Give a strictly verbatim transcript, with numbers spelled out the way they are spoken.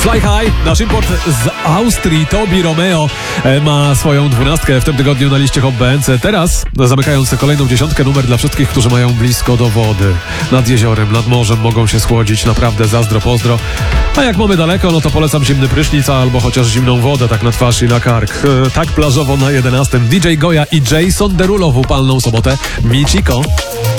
Fly High, nasz import z Austrii, Tobi Romeo ma swoją dwunastkę w tym tygodniu na liście Hot B N C. Teraz, zamykając kolejną dziesiątkę, numer dla wszystkich, którzy mają blisko do wody. Nad jeziorem, nad morzem mogą się schłodzić, naprawdę zazdro, pozdro. A jak mamy daleko, no to polecam zimny prysznic albo chociaż zimną wodę, tak na twarz i na kark. Tak plażowo na jedenastym. D J Goja i Jason Derulo w upalną sobotę. Michiko.